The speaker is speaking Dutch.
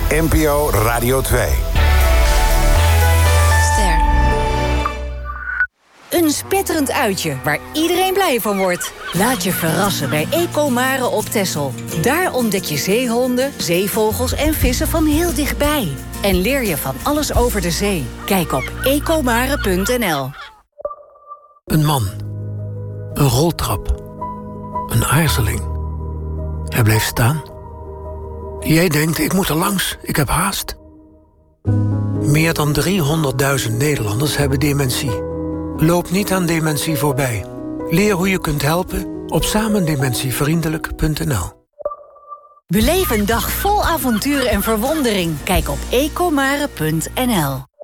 NPO Radio 2. Ster. Een spetterend uitje waar iedereen blij van wordt. Laat je verrassen bij Ecomare op Texel. Daar ontdek je zeehonden, zeevogels en vissen van heel dichtbij. En leer je van alles over de zee. Kijk op ecomare.nl. Een man. Een roltrap. Een aarzeling. Hij bleef staan. Jij denkt, ik moet er langs, ik heb haast. Meer dan 300.000 Nederlanders hebben dementie. Loop niet aan dementie voorbij. Leer hoe je kunt helpen op samendementievriendelijk.nl. Beleef een dag vol avontuur en verwondering. Kijk op ecomare.nl.